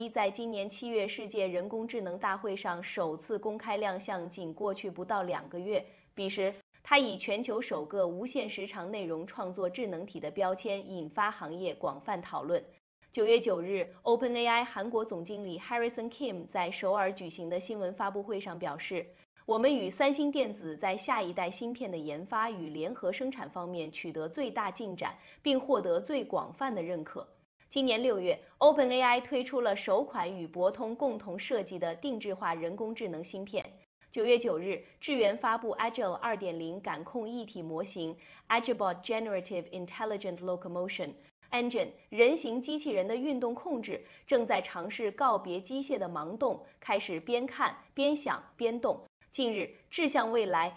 在今年7月世界人工智能大会上首次公开亮相，仅过去不到2个月。彼时，它以全球首个无限时长内容创作智能体的标签引发行业广泛讨论。9月9日 ，OpenAI 韩国总经理 Harrison Kim 在首尔举行的新闻发布会上表示，我们与三星电子在下一代芯片的研发与联合生产方面取得最大进展，并获得最广泛的认可。今年6月 ，OpenAI 推出了首款与博通共同设计的定制化人工智能芯片。9月9日，智源发布 Agile 2.0感控一体模型 Agilebot Generative Intelligent Locomotion Engine 人形机器人的运动控制正在尝试告别机械的盲动，开始边看边想边动。近日，志向未来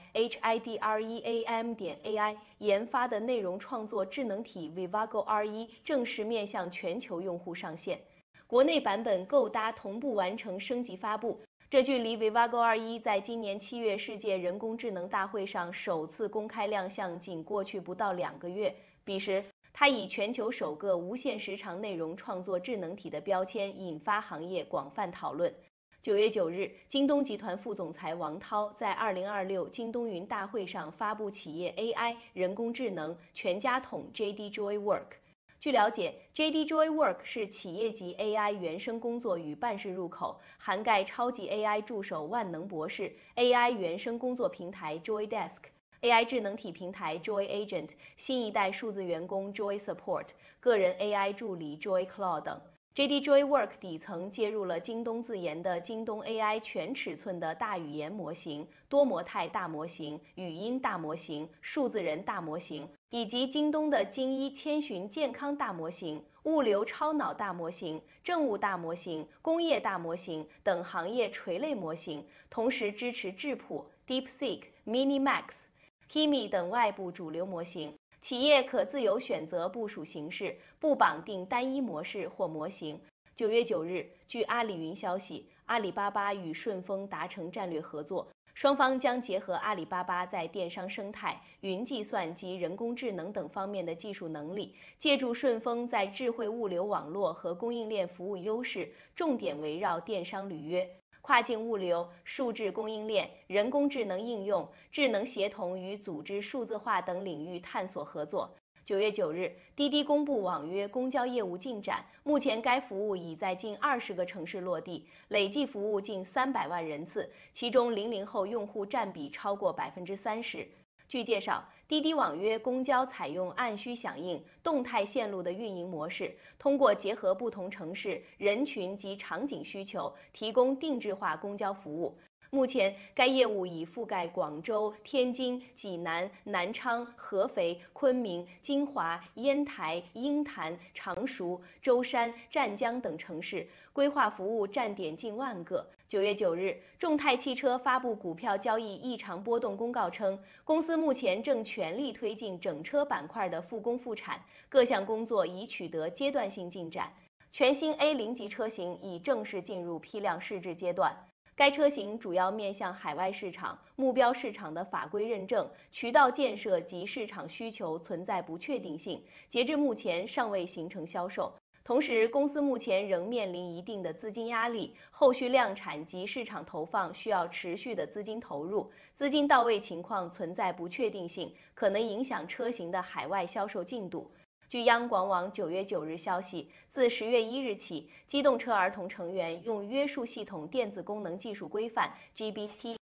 HIDREAM.AI 研发的内容创作智能体 Vivago R1正式面向全球用户上线，国内版本购搭同步完成升级发布。这距离 Vivago R1在今年7月世界人工智能大会上首次公开亮相，仅过去不到2个月。彼时，它以全球首个无限时长内容创作智能体的标签引发行业广泛讨论。9月9日，京东集团副总裁王涛在2026京东云大会上发布企业 AI 人工智能全家桶 JD Joy Work。据了解 ，JD Joy Work 是企业级 AI 原生工作与办事入口，涵盖超级 AI 助手万能博士、AI 原生工作平台 Joy Desk、AI 智能体平台 Joy Agent、新一代数字员工 Joy Support、个人 AI 助理 Joy Claw 等。JD Joy Work 底层接入了京东自研的京东 AI 全尺寸的大语言模型、多模态大模型、语音大模型、数字人大模型，以及京东的京一千寻健康大模型、物流超脑大模型、政务大模型、工业大模型等行业垂类模型，同时支持智谱、DeepSeek、Minimax、Kimi 等外部主流模型。企业可自由选择部署形式，不绑定单一模式或模型。9月9日，据阿里云消息，阿里巴巴与顺丰达成战略合作，双方将结合阿里巴巴在电商生态、云计算及人工智能等方面的技术能力，借助顺丰在智慧物流网络和供应链服务优势，重点围绕电商履约、跨境物流、数字供应链、人工智能应用、智能协同与组织数字化等领域探索合作。9月9日，滴滴公布网约公交业务进展，目前该服务已在近20个城市落地，累计服务近300万人次，其中00后用户占比超过30%。据介绍，滴滴网约公交采用按需响应、动态线路的运营模式，通过结合不同城市、人群及场景需求，提供定制化公交服务。目前，该业务已覆盖广州、天津、济南、南昌、合肥、昆明、金华、烟台、鹰潭、常熟、舟山、湛江等城市，规划服务站点近1万个。9月9日，众泰汽车发布股票交易异常波动公告称，公司目前正全力推进整车板块的复工复产，各项工作已取得阶段性进展。全新 A0级车型已正式进入批量试制阶段。该车型主要面向海外市场，目标市场的法规认证、渠道建设及市场需求存在不确定性，截至目前尚未形成销售。同时，公司目前仍面临一定的资金压力，后续量产及市场投放需要持续的资金投入，资金到位情况存在不确定性，可能影响车型的海外销售进度。据央广网9月9日消息，自10月1日起，机动车儿童成员用约束系统电子功能技术规范 （GB/T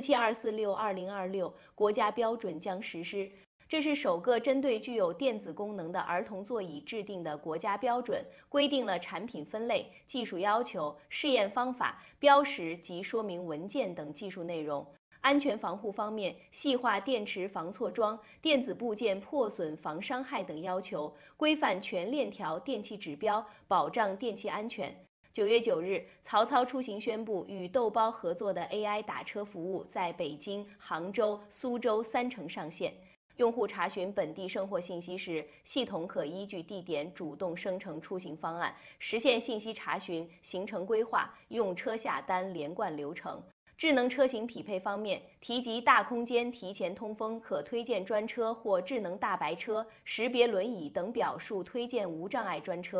47246-2026）国家标准将实施。这是首个针对具有电子功能的儿童座椅制定的国家标准，规定了产品分类、技术要求、试验方法、标识及说明文件等技术内容。安全防护方面，细化电池防错装、电子部件破损防伤害等要求，规范全链条电气指标，保障电气安全。9月9日，曹操出行宣布与豆包合作的 AI 打车服务在北京、杭州、苏州3城上线。用户查询本地生活信息时，系统可依据地点主动生成出行方案，实现信息查询、行程规划、用车下单连贯流程。智能车型匹配方面，提及大空间提前通风、可推荐专车或智能大白车、识别轮椅等表述推荐无障碍专车。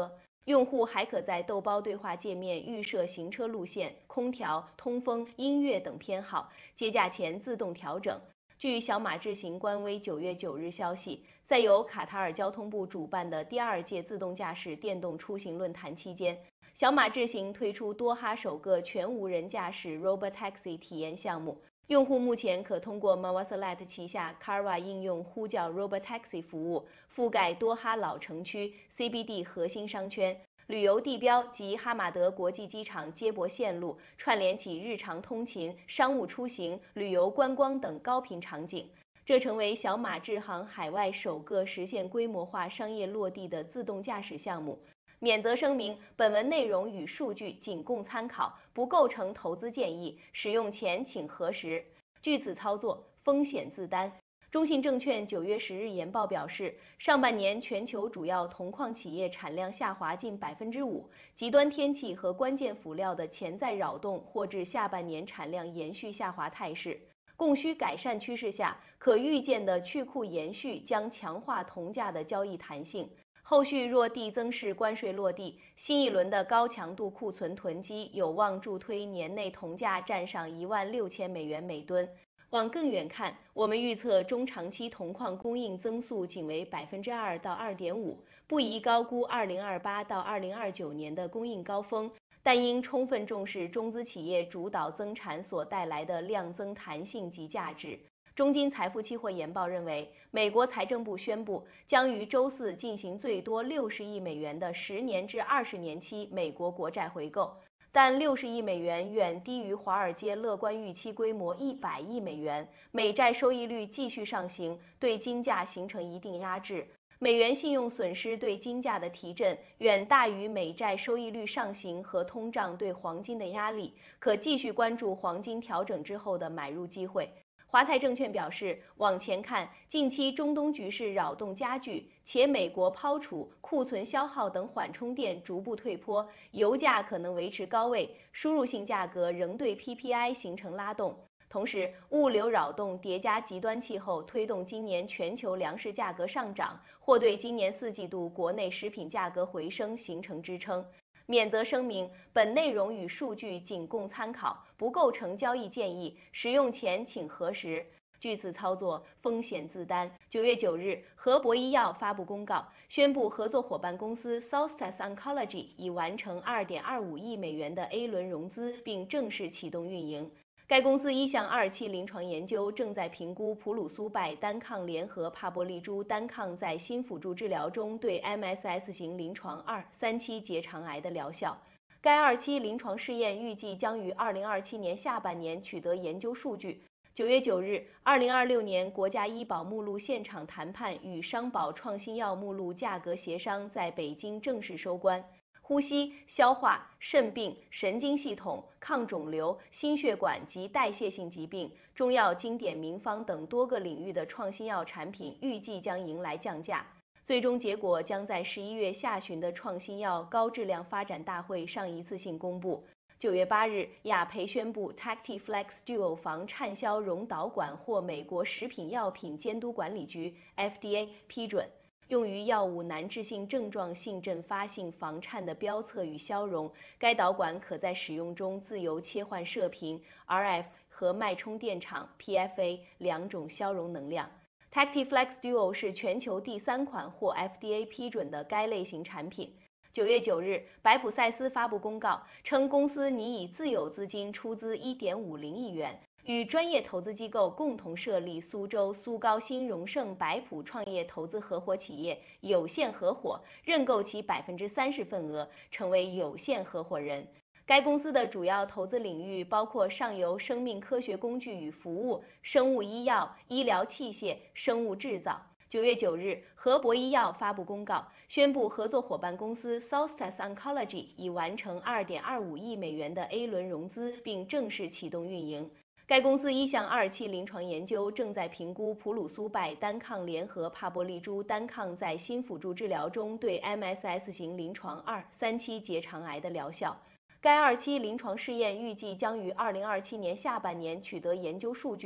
用户还可在豆包对话界面预设行车路线、空调、通风、音乐等偏好，接驾前自动调整。据小马智行官微9月9日消息，在由卡塔尔交通部主办的第2届自动驾驶电动出行论坛期间，小马智行推出多哈首个全无人驾驶 Robotaxi 体验项目。用户目前可通过 Mawassalat 旗下 Carwa 应用呼叫 Robotaxi 服务，覆盖多哈老城区、CBD 核心商圈、旅游地标及哈马德国际机场接驳线路，串联起日常通勤、商务出行、旅游观光等高频场景。这成为小马智行海外首个实现规模化商业落地的自动驾驶项目。免责声明：本文内容与数据仅供参考，不构成投资建议，使用前请核实。据此操作，风险自担。中信证券9月10日研报表示，上半年全球主要铜矿企业产量下滑近5%，极端天气和关键辅料的潜在扰动或致下半年产量延续下滑态势。供需改善趋势下，可预见的去库延续将强化铜价的交易弹性。后续若递增式关税落地，新一轮的高强度库存囤积有望助推年内铜价站上$16,000每吨。往更远看，我们预测中长期铜矿供应增速仅为2%到2.5%，不宜高估2028到2029年的供应高峰，但应充分重视中资企业主导增产所带来的量增弹性及价值。中金财富期货研报认为，美国财政部宣布将于周四进行最多$60亿的10年至20年期美国国债回购，但$60亿远低于华尔街乐观预期规模$100亿，美债收益率继续上行，对金价形成一定压制。美元信用损失对金价的提振远大于美债收益率上行和通胀对黄金的压力，可继续关注黄金调整之后的买入机会。华泰证券表示，往前看，近期中东局势扰动加剧，且美国抛储、库存消耗等缓冲垫逐步退坡，油价可能维持高位，输入性价格仍对 PPI 形成拉动。同时，物流扰动叠加极端气候，推动今年全球粮食价格上涨，或对今年4季度国内食品价格回升形成支撑。免责声明：本内容与数据仅供参考，不构成交易建议，使用前请核实。据此操作，风险自担。9月9日，和博医药发布公告，宣布合作伙伴公司 Solstice Oncology 已完成$2.25亿的 A 轮融资，并正式启动运营。该公司1项2期临床研究正在评估普鲁苏拜单抗联合帕博利珠单抗在新辅助治疗中对 MSS 型临床2、3期结肠癌的疗效。该2期临床试验预计将于2027年下半年取得研究数据。9月9日，2026年国家医保目录现场谈判与商保创新药目录价格协商在北京正式收官。呼吸、消化、肾病、神经系统、抗肿瘤、心血管及代谢性疾病、中药经典名方等多个领域的创新药产品预计将迎来降价。最终结果将在11月下旬的创新药高质量发展大会上一次性公布。9月8日，雅培宣布 TactiFlex Duo 防颤销溶导管获美国食品药品监督管理局 FDA 批准。用于药物难治性症状性阵发性防颤的标测与消融，该导管可在使用中自由切换射频、RF 和脉冲电场 PFA 2种消融能量。TactiFlex Duo 是全球第3款获 FDA 批准的该类型产品。9月9日，白普赛斯发布公告称，公司拟以自有资金出资$1.50亿，与专业投资机构共同设立苏州苏高新荣盛白普创业投资合伙企业有限合伙，认购其30%份额，成为有限合伙人。该公司的主要投资领域包括上游生命科学工具与服务、生物医药、医疗器械、生物制造。9月9日，和博医药发布公告，宣布合作伙伴公司 Solstice Oncology 已完成$2.25亿的 A 轮融资，并正式启动运营。该公司1项2期临床研究正在评估普鲁苏拜单抗联合帕博利珠单抗在新辅助治疗中对 MSS 型临床2、3期结肠癌的疗效。该2期临床试验预计将于2027年下半年取得研究数据。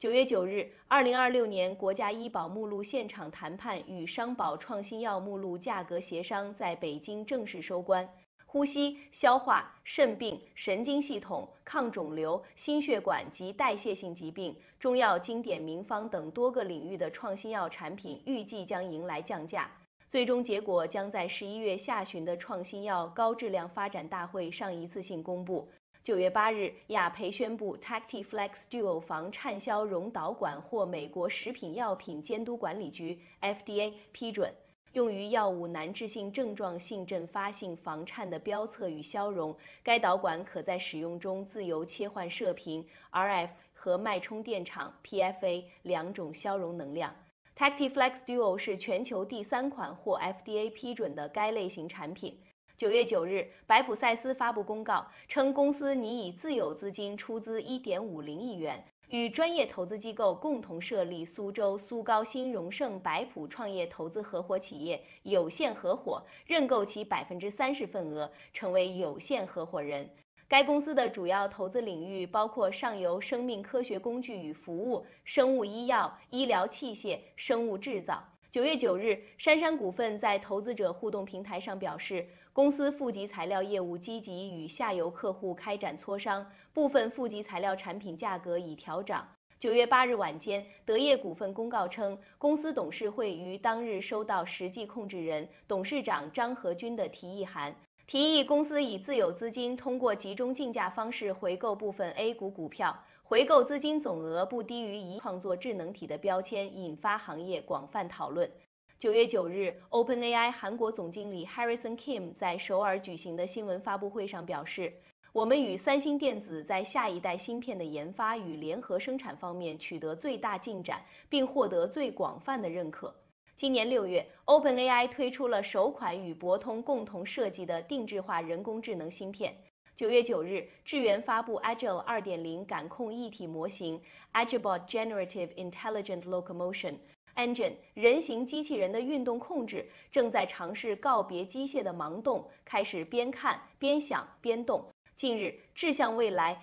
9月9日，2026年国家医保目录现场谈判与商保创新药目录价格协商在北京正式收官。呼吸、消化、肾病、神经系统、抗肿瘤、心血管及代谢性疾病、中药经典名方等多个领域的创新药产品预计将迎来降价。最终结果将在11月下旬的创新药高质量发展大会上一次性公布。9月8日，雅培宣布 TactiFlex Duo 防颤消溶导管获美国食品药品监督管理局 FDA 批准。用于药物难治性症状性阵发性防颤的标测与消融，该导管可在使用中自由切换射频、RF 和脉冲电场 PFA 两种消融能量。TactiFlex Duo 是全球第3款获 FDA 批准的该类型产品。9月9日，白普赛斯发布公告称，公司拟以自有资金出资1.50亿元。与专业投资机构共同设立苏州苏高新荣盛白普创业投资合伙企业有限合伙，认购其30%份额，成为有限合伙人。该公司的主要投资领域包括上游生命科学工具与服务、生物医药、医疗器械、生物制造。9月9日，杉杉股份在投资者互动平台上表示，公司负极材料业务积极与下游客户开展磋商，部分负极材料产品价格已调涨。9月8日晚间，德业股份公告称，公司董事会于当日收到实际控制人、董事长张和军的提议函，提议公司以自有资金通过集中竞价方式回购部分 A 股股票，回购资金总额不低于1亿创作智能体的标签引发行业广泛讨论。9月9日 ，OpenAI 韩国总经理 Harrison Kim 在首尔举行的新闻发布会上表示，我们与三星电子在下一代芯片的研发与联合生产方面取得最大进展，并获得最广泛的认可。今年6月 ，OpenAI 推出了首款与博通共同设计的定制化人工智能芯片。9月9日，智源发布 Agile 2.0感控一体模型 Agilebot Generative Intelligent Locomotion Engine 人形机器人的运动控制正在尝试告别机械的盲动，开始边看边想边动。近日，志向未来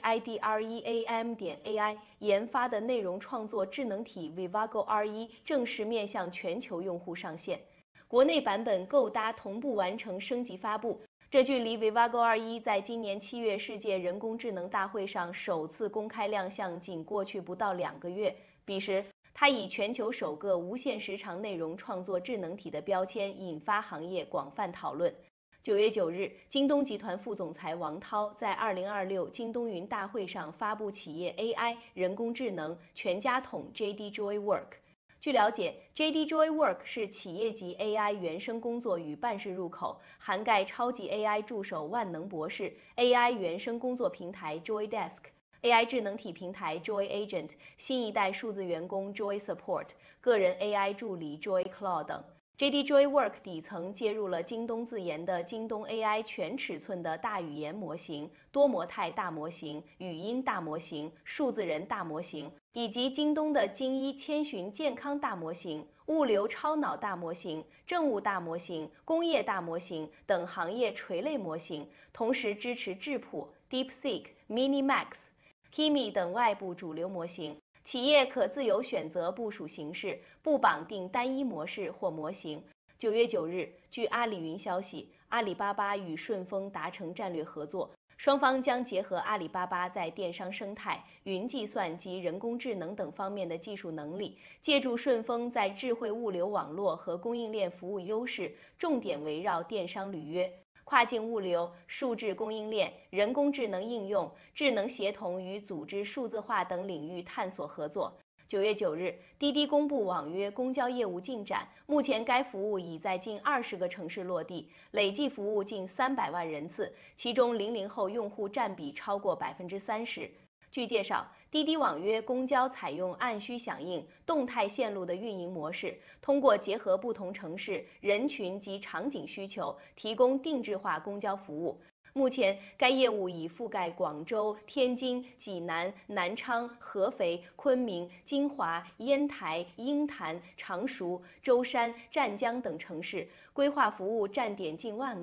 HIDREAM.AI 研发的内容创作智能体 Vivago R1正式面向全球用户上线，国内版本购搭同步完成升级发布。这距离 Vivago R1在今年7月世界人工智能大会上首次公开亮相仅过去不到2个月。彼时，它以全球首个无限时长内容创作智能体的标签引发行业广泛讨论。9月9日，京东集团副总裁王涛在2026京东云大会上发布企业 AI 人工智能全家桶 JD Joy Work。据了解 ，JD Joy Work 是企业级 AI 原生工作与办事入口，涵盖超级 AI 助手万能博士、AI 原生工作平台 Joy Desk、AI 智能体平台 Joy Agent、新一代数字员工 Joy Support、个人 AI 助理 Joy Claw 等。JD Joy Work 底层接入了京东自研的京东 AI 全尺寸的大语言模型、多模态大模型、语音大模型、数字人大模型，以及京东的京一千寻健康大模型、物流超脑大模型、政务大模型、工业大模型等行业垂类模型，同时支持智谱、DeepSeek、Minimax、Kimi 等外部主流模型。企业可自由选择部署形式，不绑定单一模式或模型。9月9日，据阿里云消息，阿里巴巴与顺丰达成战略合作，双方将结合阿里巴巴在电商生态、云计算及人工智能等方面的技术能力，借助顺丰在智慧物流网络和供应链服务优势，重点围绕电商履约、跨境物流、数字供应链、人工智能应用、智能协同与组织数字化等领域探索合作。9月9日，滴滴公布网约公交业务进展，目前该服务已在近20个城市落地，累计服务近300万人次，其中00后用户占比超过30%。据介绍，滴滴网约公交采用按需响应、动态线路的运营模式，通过结合不同城市、人群及场景需求，提供定制化公交服务。目前，该业务已覆盖广州、天津、济南、南昌、合肥、昆明、金华、烟台、鹰潭、常熟、舟山、湛江等城市，规划服务站点近1万个。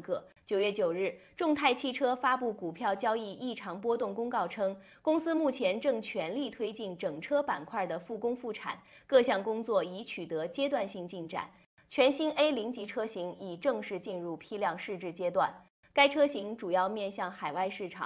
9月9日，众泰汽车发布股票交易异常波动公告称，公司目前正全力推进整车板块的复工复产，各项工作已取得阶段性进展。全新 A0级车型已正式进入批量试制阶段，该车型主要面向海外市场。